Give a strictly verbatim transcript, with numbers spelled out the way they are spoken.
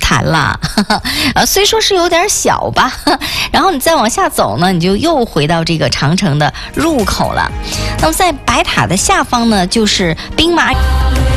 残了，呃，虽说是有点小吧，然后你再往下走呢，你就又回到这个长城的入口了。那么在白塔的下方呢，就是兵马